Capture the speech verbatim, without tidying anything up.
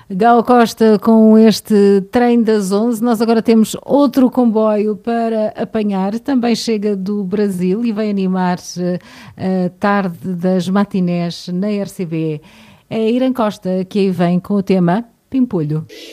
Gal Costa com este trem das onze. Nós agora temos outro comboio para apanhar, também chega do Brasil e vai animar a tarde das matinés na R C B. É Irã Costa que aí vem com o tema Pimpolho.